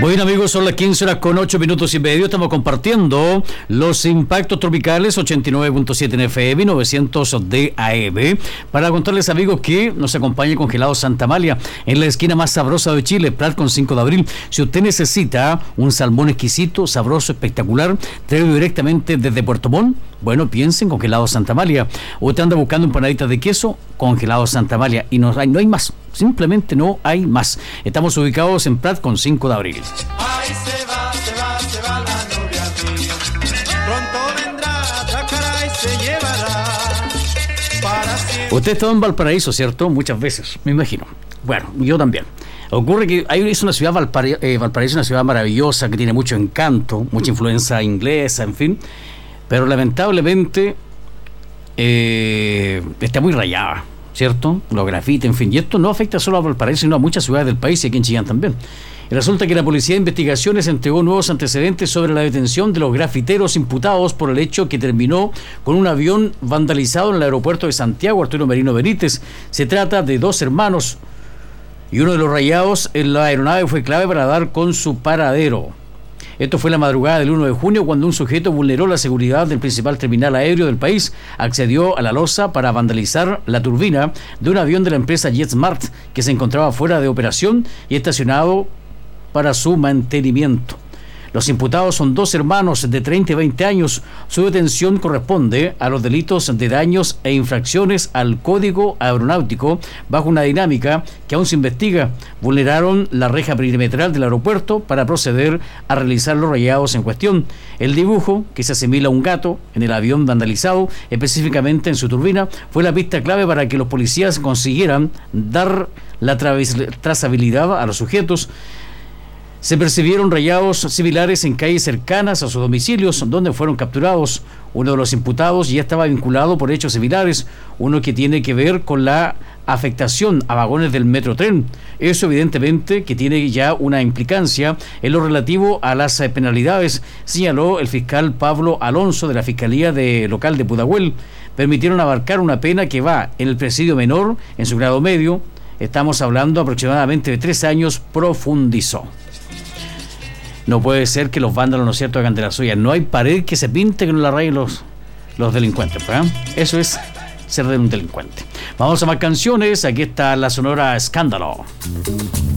Bueno, amigos, son las 15:08:08. Estamos compartiendo los impactos tropicales 89.7 en FM y 900 de AM para contarles, amigos, que nos acompaña Congelado Santa Amalia en la esquina más sabrosa de Chile, Prat con 5 de abril. Si usted necesita un salmón exquisito, sabroso, espectacular, traído directamente desde Puerto Montt, bueno, piensen Congelado Santa Amalia. Usted anda buscando empanaditas de queso, Congelado Santa Amalia, y no hay más. Simplemente no hay más. Estamos ubicados en Prat con 5 de abril. Ay, se va la novia mía. Pronto vendrá, atracará y se llevará para siempre. Usted ha estado en Valparaíso, ¿cierto? Muchas veces, me imagino. Bueno, yo también. Ocurre que es una ciudad, Valparaíso es una ciudad maravillosa, que tiene mucho encanto, mucha influencia inglesa, en fin. Pero lamentablemente está muy rayada, ¿cierto? Los grafitis, en fin. Y esto no afecta solo a Valparaíso, sino a muchas ciudades del país y aquí en Chillán también. Y resulta que la Policía de Investigaciones entregó nuevos antecedentes sobre la detención de los grafiteros imputados por el hecho que terminó con un avión vandalizado en el aeropuerto de Santiago, Arturo Merino Benítez. Se trata de 2 hermanos y uno de los rayados en la aeronave fue clave para dar con su paradero. Esto fue la madrugada del 1 de junio cuando un sujeto vulneró la seguridad del principal terminal aéreo del país, accedió a la losa para vandalizar la turbina de un avión de la empresa JetSmart que se encontraba fuera de operación y estacionado para su mantenimiento. Los imputados son 2 hermanos de 30 y 20 años. Su detención corresponde a los delitos de daños e infracciones al Código Aeronáutico bajo una dinámica que aún se investiga. Vulneraron la reja perimetral del aeropuerto para proceder a realizar los rayados en cuestión. El dibujo, que se asimila a un gato en el avión vandalizado, específicamente en su turbina, fue la pista clave para que los policías consiguieran dar la trazabilidad a los sujetos. Se percibieron rayados similares en calles cercanas a sus domicilios, donde fueron capturados. Uno de los imputados ya estaba vinculado por hechos similares, uno que tiene que ver con la afectación a vagones del Metrotren. Eso evidentemente que tiene ya una implicancia en lo relativo a las penalidades, señaló el fiscal Pablo Alonso de la Fiscalía Local de Pudahuel. Permitieron abarcar una pena que va en el presidio menor, en su grado medio, estamos hablando aproximadamente de 3 años, profundizó. No puede ser que los vándalos, ¿no es cierto?, hagan de la suya. No hay pared que se pinte que no la rayen los delincuentes, ¿verdad? Eso es ser de un delincuente. Vamos a más canciones. Aquí está la sonora Escándalo.